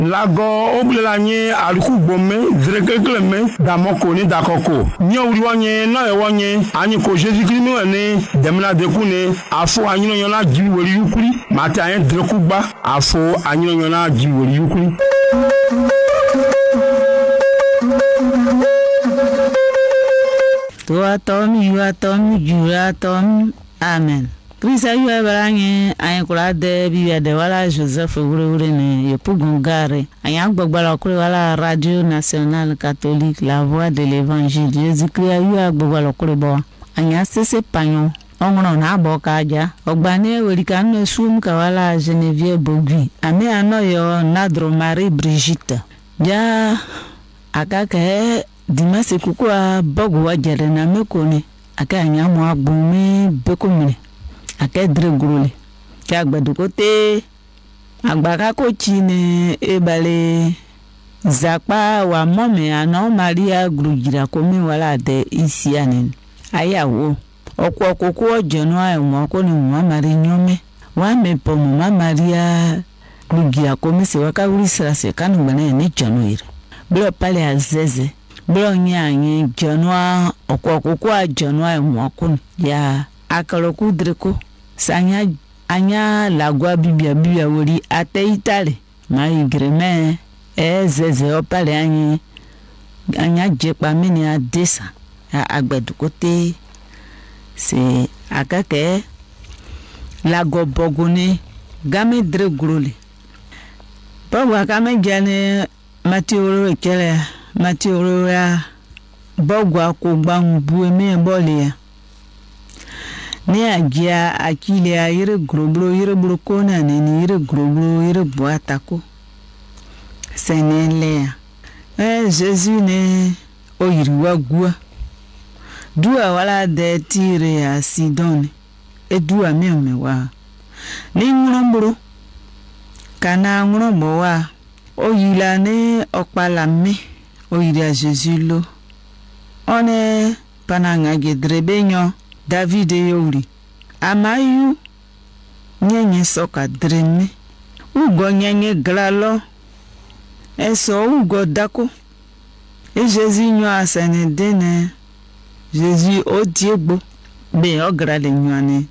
Lago oblela nye aliku gbome zrekekleme damoko ni dakoko nye uriwanye na ewanye anyi ko Jésus Christ ne demna dekune afo anyino yona jiwori yukuri mate anye drekugba afo anyino yona jiwori yukuri. You atom, amen. Krisa yu ebaranye anye kula de biya de wala Joseph wure ne yepu gongare anya gbogbala kure wala Radio Nationale Catholique La Voix de l'Évangile Jésus-Christ yu gbogbala kure bo anya sese panyo ongono na aboka aja ogbane werika no sum ka wala Geneviève Bogui ame anoyo Nadro Marie Brigitte ja akake dimase kukua bogu wajere na mekoni aka anya mo agbumi bekomine ake dregurule ki agbadu kote agbaka ko chine ebale zakpa wa mome ana Maria grujira komi wala de isianin ayawo okoko ojono ayo ko ni mo mari nyome wa mepo mo Maria grujira komi se waka ulisira se kanu bana ni jono ire blo pale azeze blo nyanyi jono okoko ajono ayo ko ya akaloku dreko sanya anya lagwa bibia wori ateitale mai greme ezeze opale anya jepa mini adesa agbedu kote se akake lago bogone game dregurole bawa kame jane matioro ekele matioro ya bogwa ko gbangbu eme bole ya ni ajia akile a yire groblo kona ni yire groblo yire boatako senele Jésus ne oyiriwa gua dua wala de tire a Sidon e dua mewa ni ngrombro kana ngrombo wa oyila ne okpala me oyira Jésus lo one pananga gedrebenyo David yori amayu nyenye soka dreme ugo nyenye glalo eso ugo dako e Jésus nyo asene dene Jésus odiegbo be ograle nyane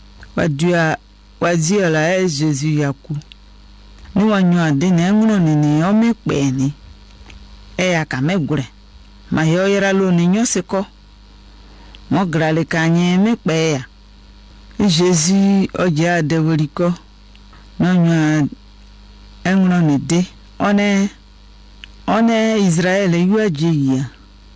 wadia la e Jésus yaku ni wanyo adene nguno ni omepe ni e akamegure ma yo yera lo ni nyoseko mo grale kanye mekpe ya Jésus oja de weriko nonyo enro ni de one Israel yuaji ya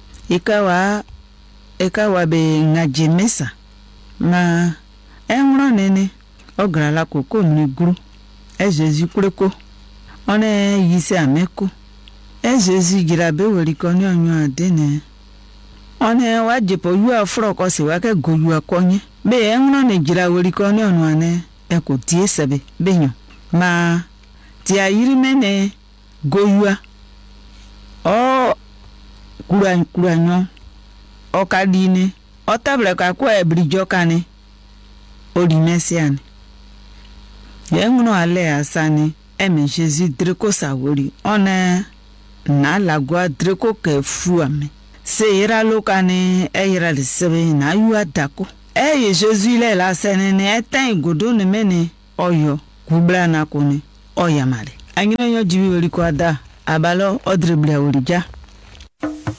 ikawa be ngaje mesa ma enro nene ograla koko ni guru Jésus kureko one yise ameko Jésus gira be weriko nonyo adene one wajipo yu afro ko se wake goyu akonye be enno ne jira wori ko ne onu ane e ko tie sebe benyo ma ti ayiri mene goyua o kuranyo o kadine o table ka ko e brijo kane o di mesiane yenno ale asani e me Jésus dreko sawori one na lagwa dreko ke fuame se ira lokane e ira de sebe na yu adako e Jésus le la senene etan igodo ne mene oyo kubla na kone oyamale anyina yo jibi wori kwada abalo odrebla orija